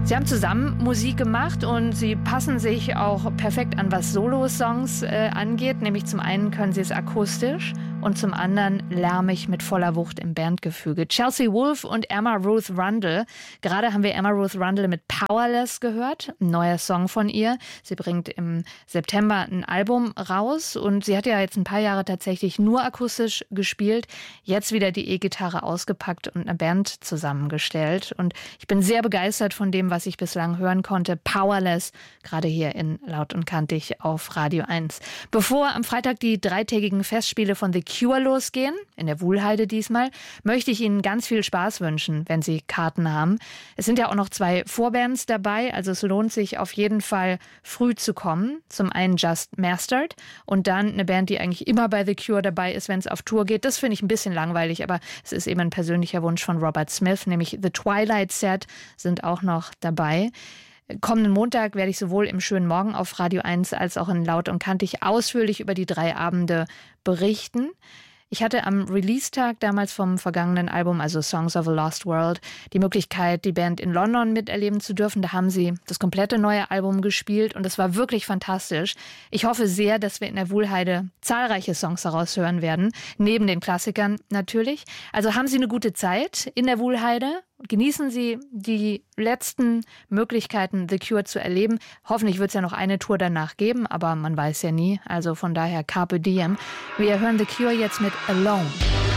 Sie haben zusammen Musik gemacht und sie passen sich auch perfekt an, was Solo-Songs angeht. Nämlich zum einen können sie es akustisch und zum anderen lärmig mit voller Wucht im Bandgefüge. Chelsea Wolfe und Emma Ruth Rundle. Gerade haben wir Emma Ruth Rundle mit Powerless gehört, ein neuer Song von ihr. Sie bringt im September ein Album raus und sie hat ja jetzt ein paar Jahre tatsächlich nur akustisch gespielt. Jetzt wieder die E-Gitarre ausgepackt und eine Band zusammengestellt. Und ich bin sehr begeistert von dem, was ich bislang hören konnte. Powerless, gerade hier in Laut und Kantig auf Radio 1. Bevor am Freitag die dreitägigen Festspiele von The Cure losgehen, in der Wuhlheide diesmal, möchte ich Ihnen ganz viel Spaß wünschen, wenn Sie Karten haben. Es sind ja auch noch 2 Vorbands dabei, also es lohnt sich auf jeden Fall früh zu kommen. Zum einen Just Mastered und dann eine Band, die eigentlich immer bei The Cure dabei ist, wenn es auf Tour geht. Das finde ich ein bisschen langweilig, aber es ist eben ein persönlicher Wunsch von Robert Smith, nämlich The Twilight Set sind auch noch dabei. Kommenden Montag werde ich sowohl im Schönen Morgen auf Radio 1 als auch in Laut und Kantig ausführlich über die 3 Abende berichten. Ich hatte am Release-Tag damals vom vergangenen Album, also Songs of a Lost World, die Möglichkeit, die Band in London miterleben zu dürfen. Da haben sie das komplette neue Album gespielt und es war wirklich fantastisch. Ich hoffe sehr, dass wir in der Wuhlheide zahlreiche Songs daraus hören werden, neben den Klassikern natürlich. Also haben Sie eine gute Zeit in der Wuhlheide. Genießen Sie die letzten Möglichkeiten, The Cure zu erleben. Hoffentlich wird es ja noch eine Tour danach geben, aber man weiß ja nie. Also von daher Carpe Diem. Wir hören The Cure jetzt mit Alone.